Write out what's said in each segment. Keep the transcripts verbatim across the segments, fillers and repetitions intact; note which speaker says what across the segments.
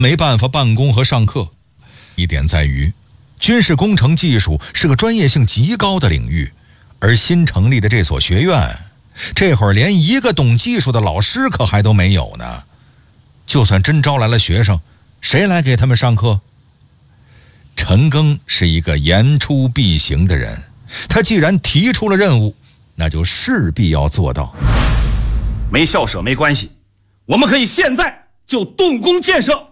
Speaker 1: 没办法办公和上课。一点在于，军事工程技术是个专业性极高的领域，而新成立的这所学院，这会儿连一个懂技术的老师可还都没有呢。就算真招来了学生，谁来给他们上课？陈赓是一个言出必行的人，他既然提出了任务，那就势必要做到。
Speaker 2: 没校舍没关系，我们可以现在就动工建设。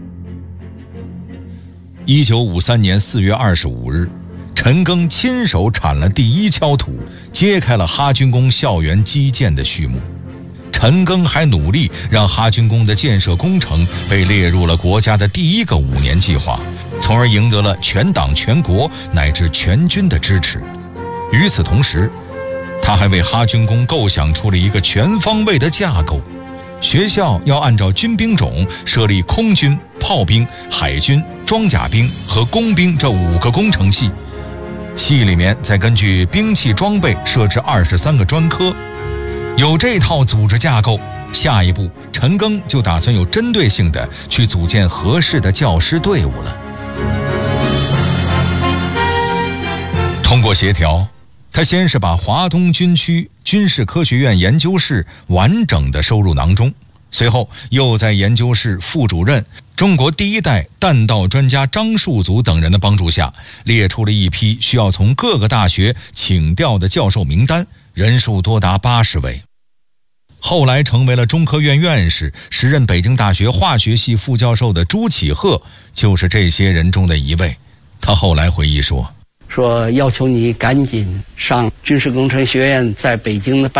Speaker 1: 一九五三年四月二十五日，陈赓亲手铲了第一锹土，揭开了哈军工校园基建的序幕。陈赓还努力让哈军工的建设工程被列入了国家的第一个五年计划，从而赢得了全党全国乃至全军的支持。与此同时，他还为哈军工构想出了一个全方位的架构。学校要按照军兵种设立空军、炮兵、海军、装甲兵和工兵这五个工程系，系里面再根据兵器装备设置二十三个专科。有这套组织架构，下一步陈赓就打算有针对性的去组建合适的教师队伍了。通过协调，他先是把华东军区军事科学院研究室完整的收入囊中，随后又在研究室副主任、中国第一代弹道专家张树祖等人的帮助下，列出了一批需要从各个大学请调的教授名单，人数多达八十位。后来成为了中科院院士、时任北京大学化学系副教授的朱启鹤就是这些人中的一位。他后来回忆说：“
Speaker 3: 说要求你赶紧上军事工程学院在北京的办